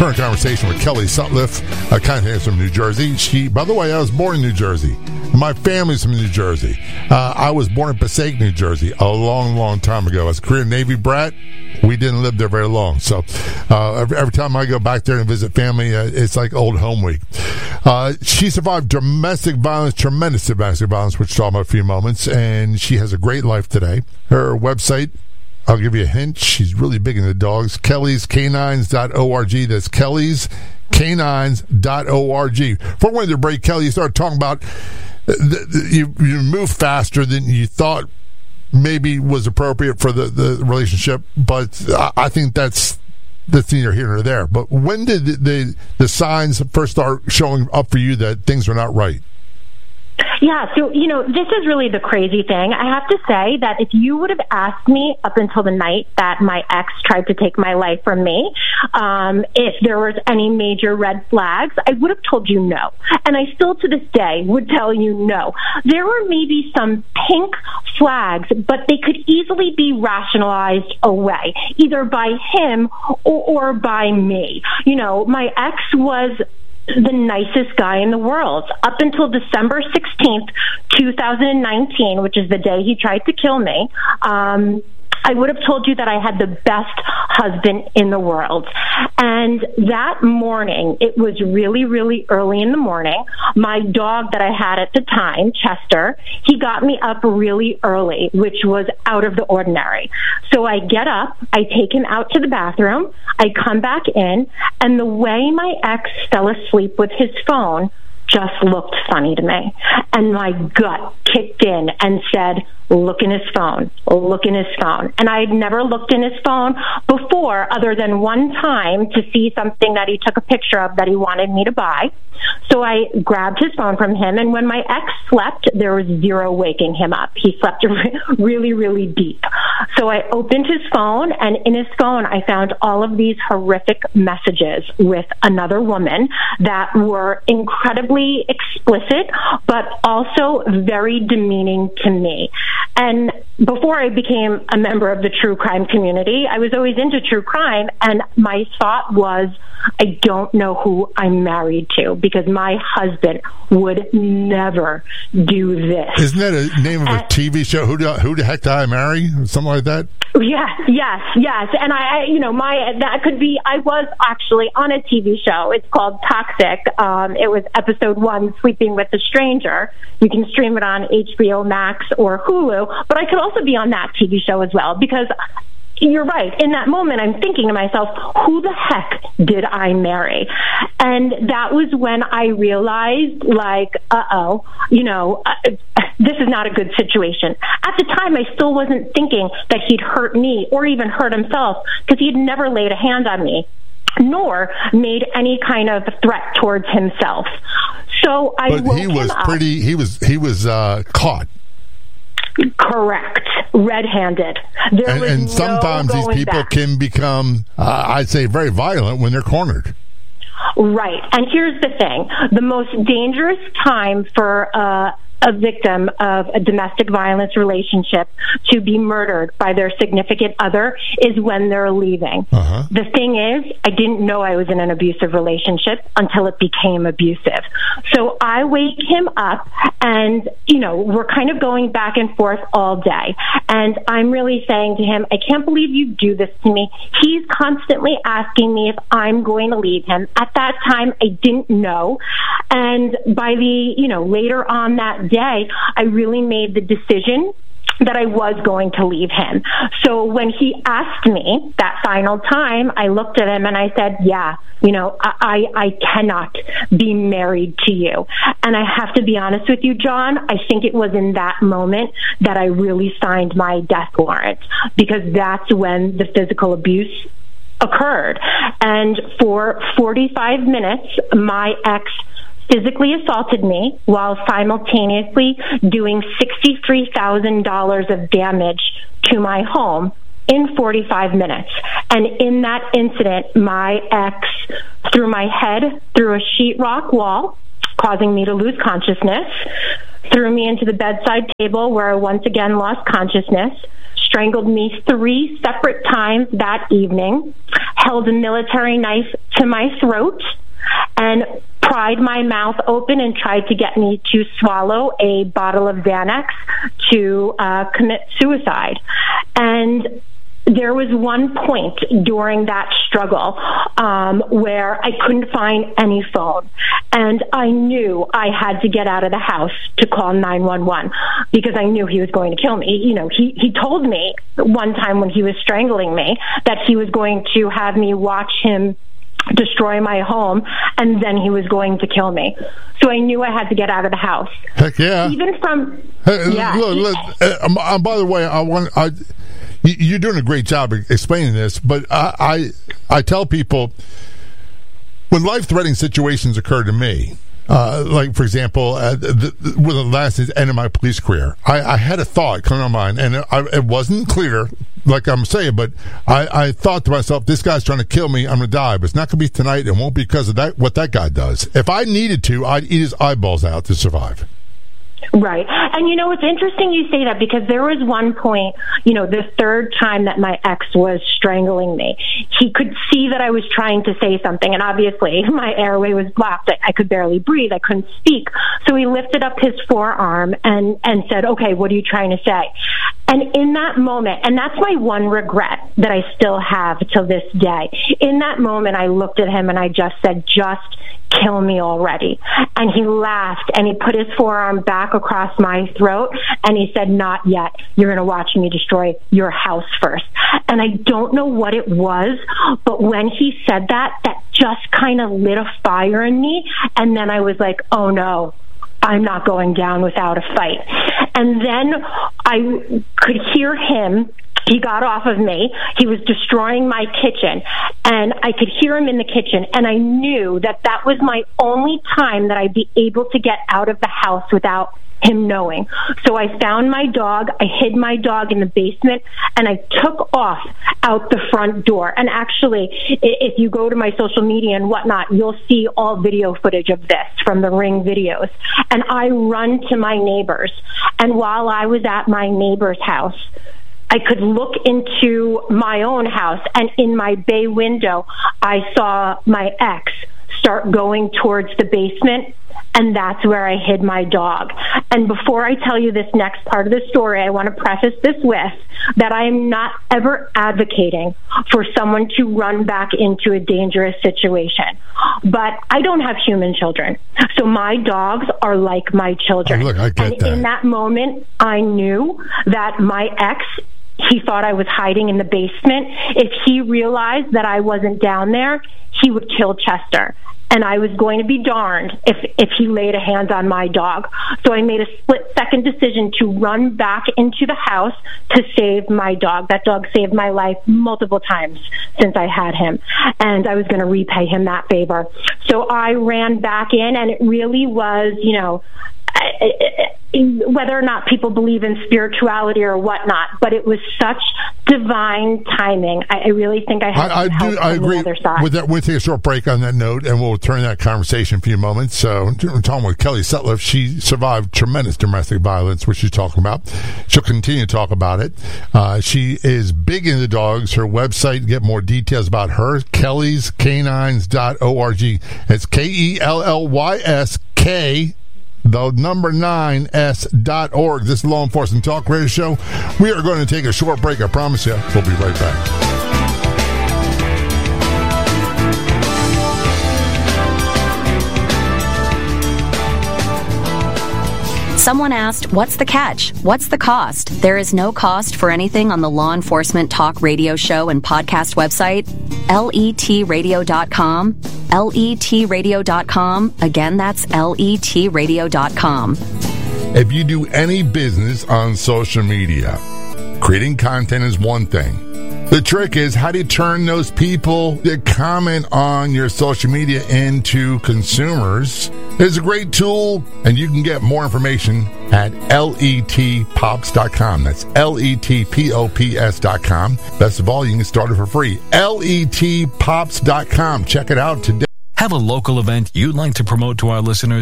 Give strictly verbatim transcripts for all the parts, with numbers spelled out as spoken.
current conversation with Kelly Sutliff, uh, contact from New Jersey. She, by the way, I was born in New Jersey. My family's from New Jersey. Uh, I was born in Passaic, New Jersey, a long, long time ago. As a Korean Navy brat, we didn't live there very long. So uh, every, every time I go back there and visit family, uh, it's like old home week. Uh, she survived domestic violence, tremendous domestic violence, which we'll talk about in a few moments, and she has a great life today. Her website, I'll give you a hint. She's really big into dogs. Kellys Canines dot org. That's Kellys Canines dot org. Before we went to break, Kelly, you started talking about the, the, you, you moved faster than you thought maybe was appropriate for the, the relationship, but I, I think that's that's neither here nor there. But when did the, the the signs first start showing up for you that things are not right? Yeah, so, you know, this is really the crazy thing. I have to say that if you would have asked me up until the night that my ex tried to take my life from me, um, if there was any major red flags, I would have told you no. And I still to this day would tell you no. There were maybe some pink flags, but they could easily be rationalized away, either by him or, or by me. You know, my ex was the nicest guy in the world up until December sixteenth, twenty nineteen, which is the day he tried to kill me. Um, I would have told you that I had the best husband in the world. And that morning, it was really, really early in the morning. My dog that I had at the time, Chester, he got me up really early, which was out of the ordinary. So I get up, I take him out to the bathroom, I come back in, and the way my ex fell asleep with his phone just looked funny to me. And my gut kicked in and said, look in his phone, look in his phone. And I had never looked in his phone before, other than one time to see something that he took a picture of that he wanted me to buy. So I grabbed his phone from him, and when my ex slept, there was zero waking him up. He slept really, really deep. So I opened his phone, and in his phone, I found all of these horrific messages with another woman that were incredibly explicit, but also very demeaning to me. And before I became a member of the true crime community, I was always into true crime, and my thought was, I don't know who I'm married to, because my husband would never do this. Isn't that a name of a and, T V show? Who do, who the heck did I marry? Something like that? Yes, yes, yes. And I, I, you know, my, that could be, I was actually on a T V show. It's called Toxic. Um, it was episode one, Sleeping with a Stranger. You can stream it on H B O Max or Hulu, but I could also be on that T V show as well, because you're right. In that moment, I'm thinking to myself, who the heck did I marry? And that was when I realized, like, uh-oh, you know, uh, this is not a good situation. At the time, I still wasn't thinking that he'd hurt me or even hurt himself, because he'd never laid a hand on me, nor made any kind of threat towards himself. So I but woke he was him up. pretty, he was, he was uh, caught. Correct. Red-handed. There and was and sometimes no these going people back. can become, uh, I'd say, very violent when they're cornered. Right. And here's the thing. The most dangerous time for uh, a victim of a domestic violence relationship to be murdered by their significant other is when they're leaving. Uh-huh. The thing is, I didn't know I was in an abusive relationship until it became abusive. So I wake him up, and, you know, we're kind of going back and forth all day. And I'm really saying to him, I can't believe you do this to me. He's constantly asking me if I'm going to leave him. At that time, I didn't know. And by the, you know, later on that day, I really made the decision that I was going to leave him. So when he asked me that final time, I looked at him and I said, yeah, you know, I, I, I cannot be married to you. And I have to be honest with you, John, I think it was in that moment that I really signed my death warrant, because that's when the physical abuse occurred. And for forty-five minutes, my ex physically assaulted me while simultaneously doing sixty-three thousand dollars of damage to my home in forty-five minutes. And in that incident, my ex threw my head through a sheetrock wall, causing me to lose consciousness, threw me into the bedside table where I once again lost consciousness, strangled me three separate times that evening, held a military knife to my throat, and pried my mouth open and tried to get me to swallow a bottle of Xanax to uh, commit suicide. And there was one point during that struggle um, where I couldn't find any phone, and I knew I had to get out of the house to call nine one one because I knew he was going to kill me. You know, he, he told me one time when he was strangling me that he was going to have me watch him destroy my home, and then he was going to kill me. So I knew I had to get out of the house. Heck yeah! Even from hey, yeah. Look, look, uh, um, by the way, I want I. You're doing a great job explaining this, but I, I, I tell people when life-threatening situations occur to me, uh, like, for example, uh, the, the, with the last end of my police career, I, I had a thought come to mind, and it, I, it wasn't clear, like I'm saying, but I, I thought to myself, this guy's trying to kill me, I'm going to die, but it's not going to be tonight, it won't be because of that what that guy does. If I needed to, I'd eat his eyeballs out to survive. Right. And, you know, it's interesting you say that because there was one point, you know, the third time that my ex was strangling me, he could see that I was trying to say something. And obviously my airway was blocked. I, I could barely breathe. I couldn't speak. So he lifted up his forearm and, and said, okay, what are you trying to say? And in that moment, and that's my one regret that I still have till this day, in that moment I looked at him and I just said, just kill me already. And he laughed and he put his forearm back across my throat and he said, not yet. You're going to watch me destroy your house first. And I don't know what it was, but when he said that, that just kind of lit a fire in me. And then I was like, oh no, I'm not going down without a fight. And then I could hear him. He got off of me. He was destroying my kitchen, and I could hear him in the kitchen, and I knew that that was my only time that I'd be able to get out of the house without him knowing. So I found my dog, I hid my dog in the basement, and I took off out the front door. And actually, if you go to my social media and whatnot, you'll see all video footage of this from the Ring videos. And I run to my neighbors. And while I was at my neighbor's house, I could look into my own house, and in my bay window, I saw my ex start going towards the basement, and that's where I hid my dog. And before I tell you this next part of the story, I want to preface this with that I am not ever advocating for someone to run back into a dangerous situation. But I don't have human children, so my dogs are like my children. Oh, look, I get and that. In that moment, I knew that my ex, he thought I was hiding in the basement. If he realized that I wasn't down there, he would kill Chester. And I was going to be darned if, if he laid a hand on my dog. So I made a split-second decision to run back into the house to save my dog. That dog saved my life multiple times since I had him. And I was going to repay him that favor. So I ran back in, and it really was, you know, whether or not people believe in spirituality or whatnot, but it was such divine timing. I, I really think I have I, I do. I agree the other side. with that. We'll take a short break on that note, and we'll turn that conversation in a few moments. So, we're talking with Kelly Sutliff. She survived tremendous domestic violence, which she's talking about. She'll continue to talk about it. Uh, she is big into dogs. Her website, get more details about her, kellys canines dot org. It's K E L L Y S K. The number nine S dot org. This is Law Enforcement Talk Radio Show. We are going to take a short break. I promise you. We'll be right back. Someone asked, what's the catch? What's the cost? There is no cost for anything on the Law Enforcement Talk Radio Show and podcast website, L E T radio dot com. L E T radio dot com. Again, that's L E T radio dot com. If you do any business on social media, creating content is one thing. The trick is, how do you turn those people that comment on your social media into consumers? It's a great tool, and you can get more information at L E T pops dot com. That's L E T P O P S dot com. Best of all, you can start it for free. L E T pops dot com. Check it out today. Have a local event you'd like to promote to our listeners?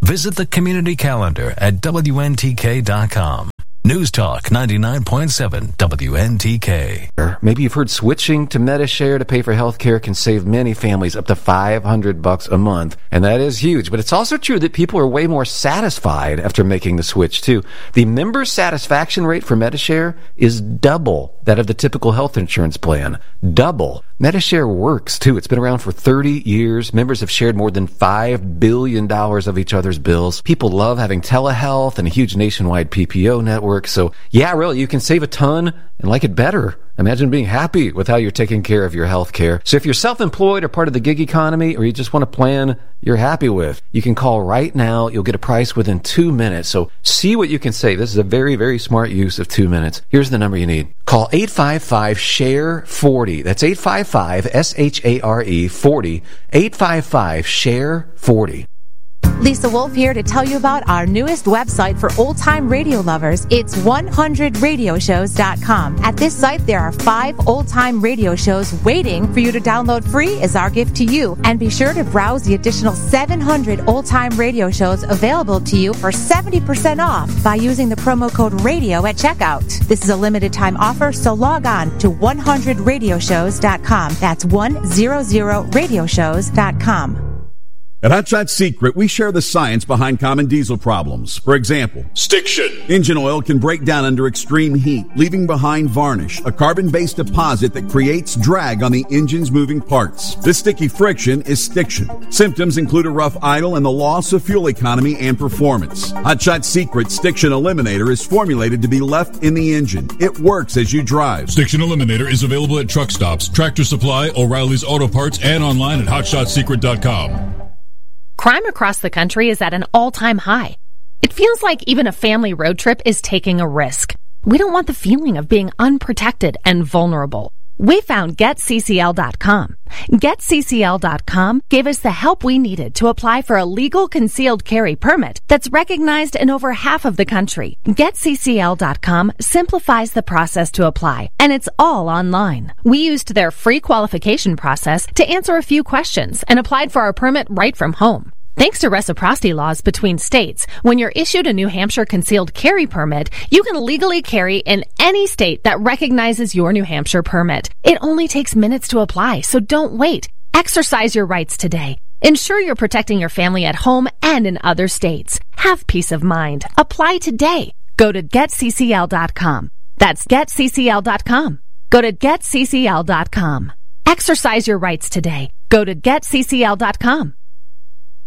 Visit the community calendar at W N T K dot com. News Talk ninety-nine point seven W N T K. Maybe you've heard switching to Medi-Share to pay for health care can save many families up to five hundred bucks a month, and that is huge. But it's also true that people are way more satisfied after making the switch, too. The member satisfaction rate for Medi-Share is double that of the typical health insurance plan. Double. Medi-Share works, too. It's been around for thirty years. Members have shared more than five billion dollars of each other's bills. People love having telehealth and a huge nationwide P P O network. So, yeah, really, you can save a ton and like it better. Imagine being happy with how you're taking care of your health care. So if you're self-employed or part of the gig economy, or you just want a plan you're happy with, you can call right now. You'll get a price within two minutes. So see what you can save. This is a very, very smart use of two minutes. Here's the number you need. Call eight five five, S H A R E, forty. That's eight five five, S H A R E, forty. eight five five, S H A R E, forty. Lisa Wolf here to tell you about our newest website for old-time radio lovers. It's one hundred radio shows dot com. At this site, there are five old-time radio shows waiting for you to download free as our gift to you. And be sure to browse the additional seven hundred old-time radio shows available to you for seventy percent off by using the promo code RADIO at checkout. This is a limited-time offer, so log on to one hundred radio shows dot com. That's one hundred radio shows dot com. At Hot Shot Secret, we share the science behind common diesel problems. For example, stiction. Engine oil can break down under extreme heat, leaving behind varnish, a carbon-based deposit that creates drag on the engine's moving parts. This sticky friction is stiction. Symptoms include a rough idle and the loss of fuel economy and performance. Hot Shot Secret Stiction Eliminator is formulated to be left in the engine. It works as you drive. Stiction Eliminator is available at truck stops, Tractor Supply, O'Reilly's Auto Parts, and online at hot shot secret dot com. Crime across the country is at an all-time high. It feels like even a family road trip is taking a risk. We don't want the feeling of being unprotected and vulnerable. We found Get C C L dot com. Get C C L dot com gave us the help we needed to apply for a legal concealed carry permit that's recognized in over half of the country. Get C C L dot com simplifies the process to apply, and it's all online. We used their free qualification process to answer a few questions and applied for our permit right from home. Thanks to reciprocity laws between states, when you're issued a New Hampshire concealed carry permit, you can legally carry in any state that recognizes your New Hampshire permit. It only takes minutes to apply, so don't wait. Exercise your rights today. Ensure you're protecting your family at home and in other states. Have peace of mind. Apply today. Go to Get C C L dot com. That's Get C C L dot com. Go to Get C C L dot com. Exercise your rights today. Go to Get C C L dot com.